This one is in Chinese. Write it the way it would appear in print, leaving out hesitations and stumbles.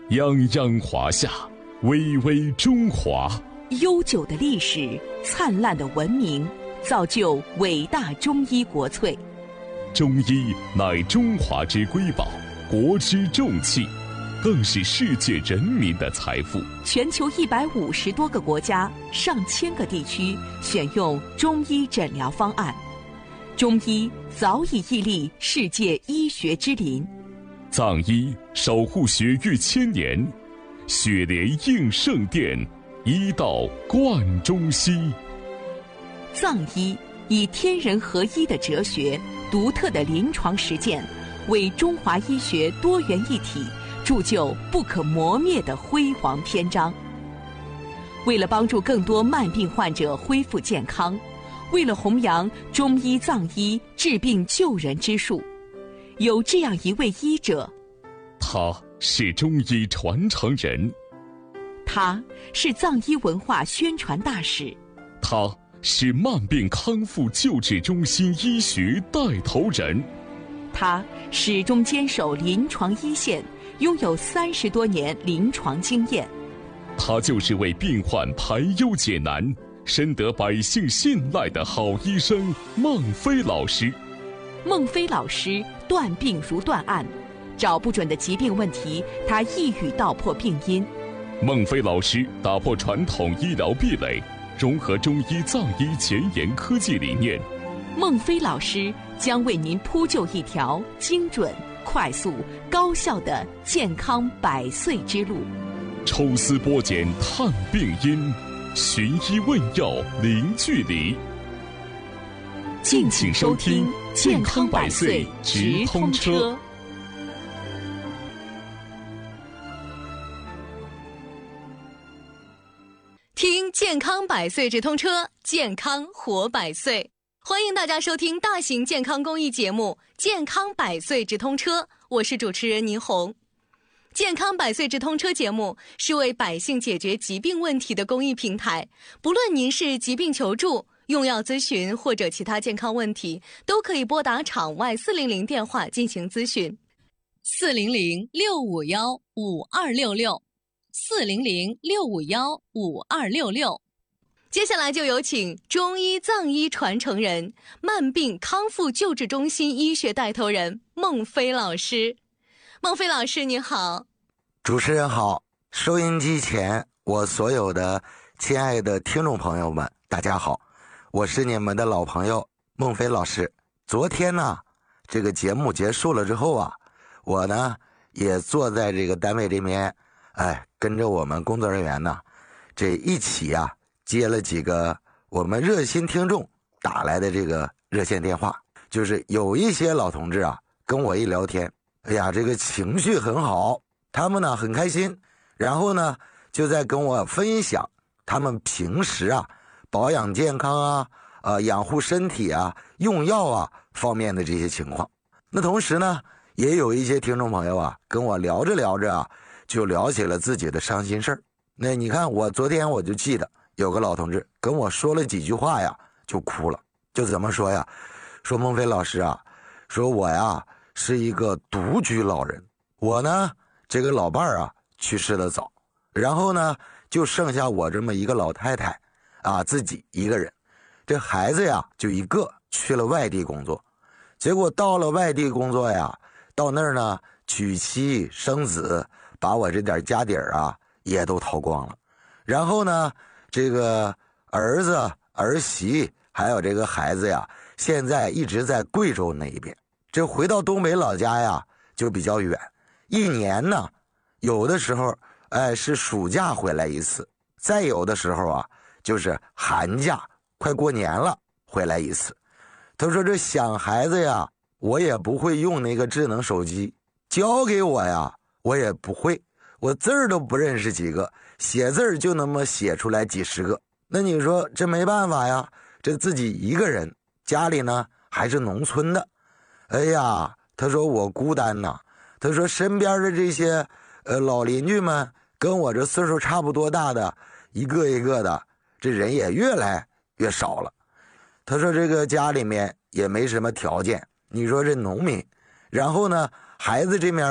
泱泱华夏，巍巍中华。 悠久的历史，灿烂的文明，造就伟大中医国粹。 中医乃中华之瑰宝，国之重器，更是世界人民的财富。 全球150多个国家、上千个地区选用中医诊疗方案，中医早已屹立世界医学之林。 藏医守护血域1000年，血莲应圣殿，医道贯中西。 藏医以天人合一的哲学、独特的临床实践，为中华医学多元一体铸就不可磨灭的辉煌篇章。为了帮助更多慢病患者恢复健康，为了弘扬中医藏医治病救人之术，有这样一位医者， 他是中医传承人， 他是藏医文化宣传大使， 他是慢病康复救治中心医学带头人， 他始终坚守临床一线，拥有30多年临床经验。 他就是为病患排忧解难，深得百姓信赖的好医生孟非老师。 孟非老师断病如断案，找不准的疾病问题，他一语道破病因。 孟非老师打破传统医疗壁垒，融合中医藏医前沿科技理念。 孟非老师将为您铺就一条精准、快速、高效的健康100岁之路。 抽丝剥茧探病因，寻医问药零距离。敬请收听健康100岁直通车。 听健康100岁直通车，健康活100岁。欢迎大家收听大型健康公益节目《健康100岁直通车》，我是主持人倪红。健康100岁直通车节目是为百姓解决疾病问题的公益平台，不论您是疾病求助、用药咨询或者其他健康问题，都可以拨打场外400电话进行咨询。400-651-5266，400-651-5266。接下来就有请中医藏医传承人、慢病康复救治中心医学带头人孟非老师。孟非老师您好。 主持人好，收音机前我所有的亲爱的听众朋友们大家好，我是你们的老朋友孟非老师。昨天呢，这个节目结束了之后啊，我呢也坐在这个单位这边，跟着我们工作人员呢，这一起啊接了几个我们热心听众打来的这个热线电话。就是有一些老同志啊跟我一聊天，哎呀，这个情绪很好，他们呢很开心，然后呢就在跟我分享他们平时啊保养健康啊、养护身体啊、用药啊方面的这些情况。那同时呢，也有一些听众朋友啊跟我聊着聊着啊，就聊起了自己的伤心事儿。那你看，我昨天我就记得有个老同志跟我说了几句话呀，就哭了。就怎么说呀？说孟非老师啊，说我呀是一个独居老人，我呢这个老伴儿啊去世的早，然后呢就剩下我这么一个老太太啊，自己一个人。这孩子呀就一个，去了外地工作，结果到了外地工作呀，到那儿呢娶妻生子，把我这点家底儿啊也都掏光了。然后呢这个儿子儿媳还有这个孩子呀，现在一直在贵州那一边。这回到东北老家呀就比较远，一年呢有的时候是暑假回来一次，再有的时候啊就是寒假快过年了回来一次。他说这想孩子呀，我也不会用那个智能手机，教给我呀我也不会，我字儿都不认识几个，写字儿就那么写出来几十个。那你说这没办法呀，这自己一个人，家里呢还是农村的。哎呀，他说我孤单呐，他说身边的这些老邻居们跟我这岁数差不多大的，一个一个的，这人也越来越少了。他说这个家里面也没什么条件，你说这农民，然后呢孩子这面